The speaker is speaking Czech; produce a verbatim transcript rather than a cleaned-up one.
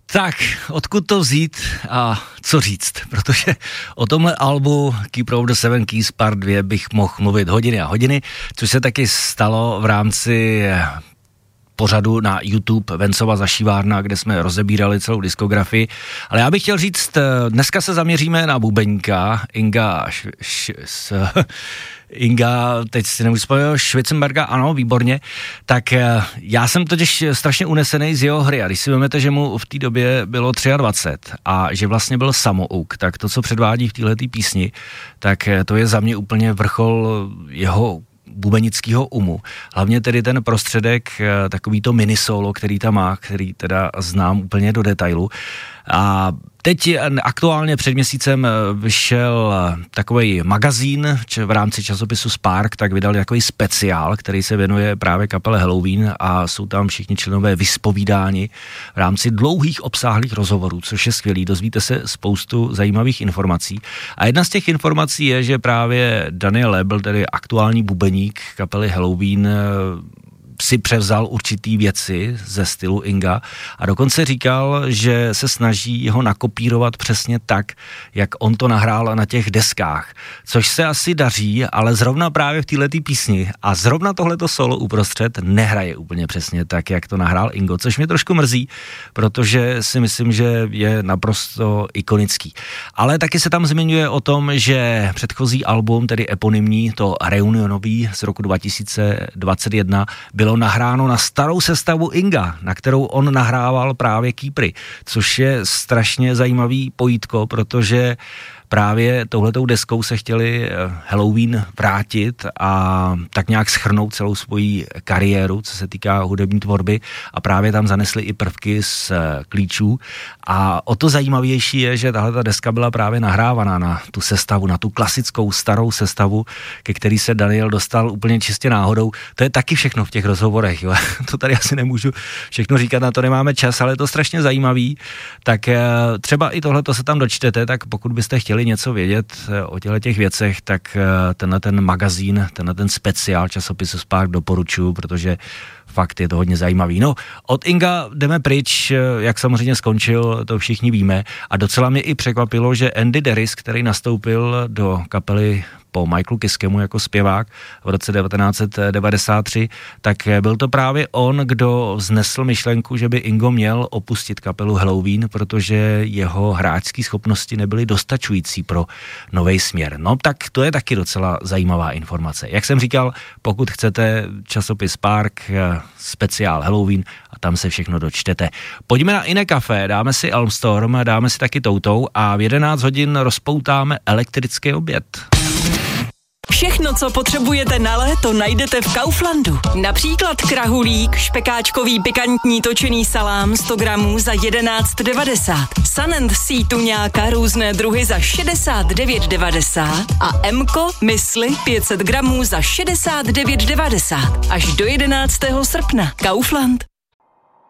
Tak, odkud to vzít a co říct, protože o tomhle albu Keeper of the Seven Keys Part dva bych mohl mluvit hodiny a hodiny, což se taky stalo v rámci pořadu na YouTube Vencova zašívárna, kde jsme rozebírali celou diskografii. Ale já bych chtěl říct, dneska se zaměříme na bubeníka Inga š, š, s, Inga, teď si nemůžu vzpomenout, Schwitzenberga, ano, výborně. Tak já jsem totiž strašně unesený z jeho hry a když si vezmete, že mu v té době bylo dvacet tři a že vlastně byl samouk, tak to, co předvádí v téhletý písni, tak to je za mě úplně vrchol jeho bubenického umu. Hlavně tedy ten prostředek, takový to mini solo, který tam má, který teda znám úplně do detailu. A teď aktuálně před měsícem vyšel takový magazín v rámci časopisu Spark, tak vydal takový speciál, který se věnuje právě kapele Helloween a jsou tam všichni členové vyspovídáni v rámci dlouhých obsáhlých rozhovorů, což je skvělý, dozvíte se spoustu zajímavých informací. A jedna z těch informací je, že právě Daniel Label, tedy aktuální bubeník kapely Helloween, si převzal určitý věci ze stylu Inga a dokonce říkal, že se snaží ho nakopírovat přesně tak, jak on to nahrál na těch deskách, což se asi daří, ale zrovna právě v této písni a zrovna tohleto solo uprostřed nehraje úplně přesně tak, jak to nahrál Ingo, což mě trošku mrzí, protože si myslím, že je naprosto ikonický. Ale taky se tam zmiňuje o tom, že předchozí album, tedy eponymní, to reunionový z roku dva tisíce dvacet jedna, byl bylo nahráno na starou sestavu Inga, na kterou on nahrával právě Keepery, což je strašně zajímavý pojítko, protože právě touhletou deskou se chtěli Helloween vrátit a tak nějak shrnout celou svoji kariéru, co se týká hudební tvorby a právě tam zanesli i prvky z klíčů a o to zajímavější je, že tahleta deska byla právě nahrávaná na tu sestavu, na tu klasickou starou sestavu, ke který se Daniel dostal úplně čistě náhodou. To je taky všechno v těch rozhovorech, jo. To tady asi nemůžu všechno říkat, na to nemáme čas, ale je to strašně zajímavý, tak třeba i tohleto se tam dočtete, tak pokud byste chtěli něco vědět o těchto těch věcech, tak tenhle ten magazín, tenhle ten speciál časopisu Spark doporučuji, protože fakt je to hodně zajímavý. No, od Inga jdeme pryč, jak samozřejmě skončil, to všichni víme a docela mě i překvapilo, že Andy Deris, který nastoupil do kapely po Michaelu Kiskemu jako zpěvák v roce devatenáct set devadesát tři, tak byl to právě on, kdo vznesl myšlenku, že by Ingo měl opustit kapelu Helloween, protože jeho hráčské schopnosti nebyly dostačující pro nový směr. No tak to je taky docela zajímavá informace. Jak jsem říkal, pokud chcete časopis Spark, speciál Helloween a tam se všechno dočtete. Pojďme na Ine Café, dáme si Elmstorm, dáme si taky Toutou a v jedenáct hodin rozpoutáme elektrický oběd. Všechno, co potřebujete na léto, najdete v Kauflandu. Například krahulík, špekáčkový pikantní točený salám sto gramů za jedenáct devadesát. Sun and Sea tuňáka různé druhy za šedesát devět devadesát a Mko mysli pět set gramů za šedesát devět devadesát. Až do jedenáctého srpna. Kaufland.